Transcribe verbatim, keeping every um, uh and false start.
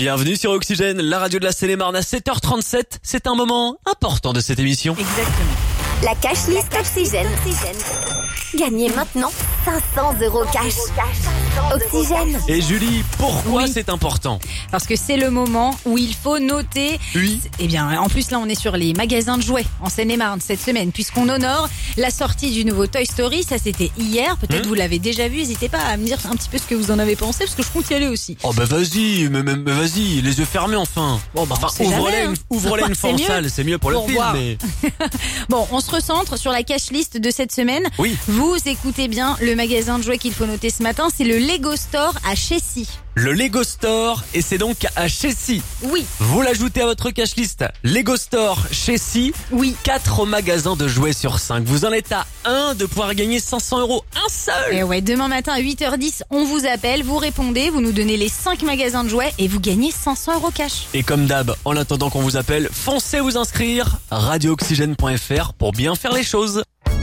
Bienvenue sur Oxygène, la radio de la Seine-et-Marne à sept heures trente-sept. C'est un moment important de cette émission. Exactement. La cash list Oxygène. Gagnez maintenant cinq cents euros cash. Oxygène. Et Julie, pourquoi Oui. c'est important? Parce que c'est le moment où il faut noter. Oui. Eh bien, en plus là, on est sur les magasins de jouets en Seine-et-Marne cette semaine, puisqu'on honore la sortie du nouveau Toy Story. Ça, c'était hier. Peut-être Mmh. vous l'avez déjà vu. N'hésitez pas à me dire un petit peu ce que vous en avez pensé, parce que je compte y aller aussi. Oh bah vas-y, mais, mais, mais vas-y, les yeux fermés enfin. Bon, bah, on enfin, sait ouvre-les jamais, une, hein. ouvre-les une C'est fois en mieux. salle, c'est mieux pour le Pour film. voir. Mais... Bon, on se recentre sur la cash list de cette semaine. Oui. Vous écoutez bien le magasin de jouets qu'il faut noter ce matin. C'est le Lego Store à Chessy. Le Lego Store, et c'est donc à Chessy. Oui, Vous l'ajoutez à votre cash list. Lego Store, Chessy. oui. quatre magasins de jouets sur cinq. Vous en êtes à un de pouvoir gagner cinq cents euros. Un seul. Et ouais, demain matin à huit heures dix, on vous appelle, vous répondez, vous nous donnez les cinq magasins de jouets et vous gagnez cinq cents euros cash. Et comme d'hab, en attendant qu'on vous appelle, foncez vous inscrire radio oxygène point f r pour bien faire les choses.